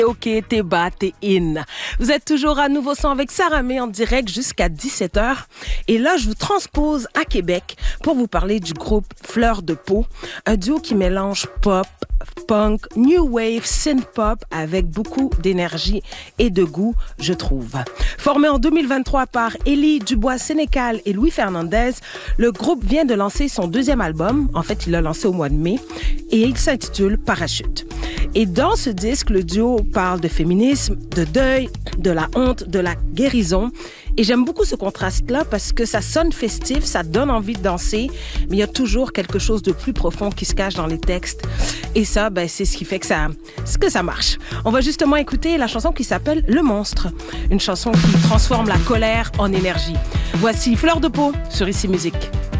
Ok, t'es bas, t'es in. Vous êtes toujours à Nouveau Son avec Sarah May en direct jusqu'à 17h. Et là, je vous transpose à Québec pour vous parler du groupe Fleur de Peau, un duo qui mélange pop, punk, new wave, synth-pop avec beaucoup d'énergie et de goût, je trouve. Formé en 2023 par Élie Dubois-Sénécal et Louis Fernandez, le groupe vient de lancer son deuxième album. En fait, il l'a lancé au mois de mai et il s'intitule Parachute. Et dans ce disque, le duo parle de féminisme, de deuil, de la honte, de la guérison. Et j'aime beaucoup ce contraste-là parce que ça sonne festif, ça donne envie de danser, mais il y a toujours quelque chose de plus profond qui se cache dans les textes. Et ça, c'est ce qui fait que ça marche. On va justement écouter la chanson qui s'appelle Le Monstre, une chanson qui transforme la colère en énergie. Voici Fleur de Peau sur Ici Musique.